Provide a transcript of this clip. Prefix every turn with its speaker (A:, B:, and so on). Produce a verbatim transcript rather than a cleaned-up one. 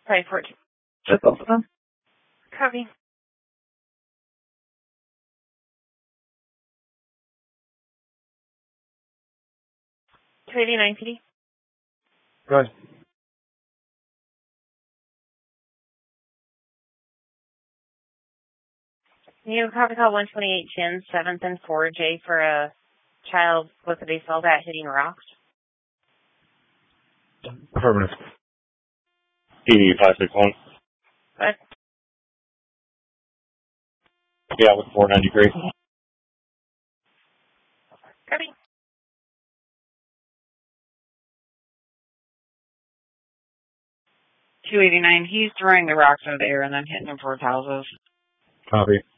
A: Five fourteen.
B: Just both of them?
A: Copy. two eighty-nine P D.
B: Go ahead.
A: You copy call one twenty-eight Chin, seventh and four J for a child with a baseball bat hitting rocks.
B: Affirmative.
C: E five six one.
A: What?
C: Yeah, with four ninety-three.
A: Copy.
D: two eighty-nine, he's throwing the rocks into the air and then hitting them for houses.
B: Copy.